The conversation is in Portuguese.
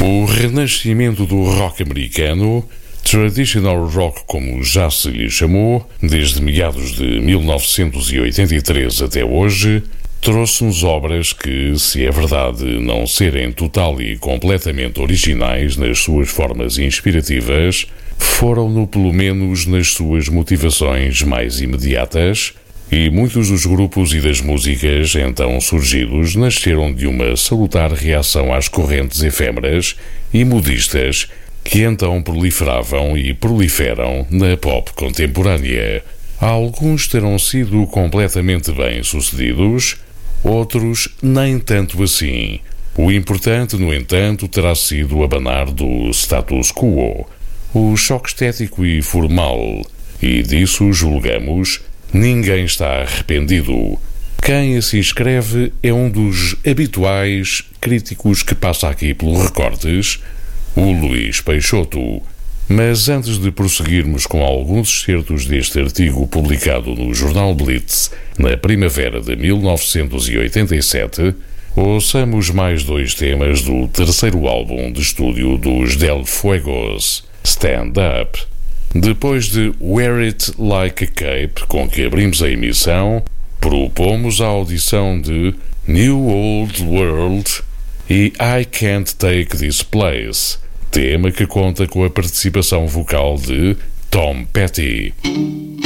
O renascimento do rock americano, traditional rock como já se lhe chamou, desde meados de 1983 até hoje, trouxe-nos obras que, se é verdade não serem total e completamente originais nas suas formas inspirativas, foram-no pelo menos nas suas motivações mais imediatas, e muitos dos grupos e das músicas então surgidos nasceram de uma salutar reação às correntes efêmeras e modistas que então proliferavam e proliferam na pop contemporânea. Alguns terão sido completamente bem-sucedidos, outros nem tanto assim. O importante, no entanto, terá sido o abanar do status quo, o choque estético e formal, e disso julgamos ninguém está arrependido. Quem assim escreve é um dos habituais críticos que passa aqui pelo Recortes, o Luís Peixoto. Mas antes de prosseguirmos com alguns excertos deste artigo publicado no jornal Blitz na primavera de 1987, ouçamos mais dois temas do terceiro álbum de estúdio dos Del Fuegos, Stand Up. Depois de Wear It Like a Cape, com que abrimos a emissão, propomos a audição de New Old World e I Can't Take This Place, tema que conta com a participação vocal de Tom Petty.